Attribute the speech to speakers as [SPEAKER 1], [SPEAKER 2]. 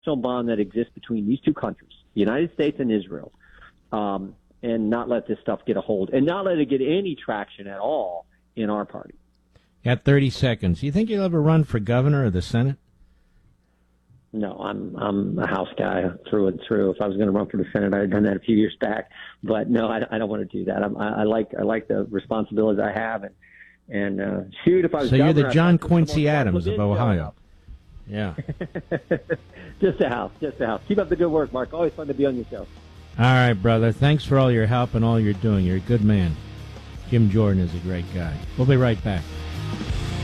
[SPEAKER 1] bond that exists between these two countries, the United States and Israel, and not let this stuff get a hold, and not let it get any traction at all in our party.
[SPEAKER 2] Got 30 seconds. You think you'll ever run for governor of the Senate?
[SPEAKER 1] No, I'm a House guy through and through. If I was going to run for the Senate, I had done that a few years back. But no, I don't want to do that. I like the responsibilities I have, and shoot, if I was
[SPEAKER 2] so
[SPEAKER 1] governor,
[SPEAKER 2] you're the John Quincy Adams of Ohio. Yeah.
[SPEAKER 1] Just a house. Keep up the good work, Mark. Always fun to be on your show.
[SPEAKER 2] All right, brother. Thanks for all your help and all you're doing. You're a good man. Jim Jordan is a great guy. We'll be right back.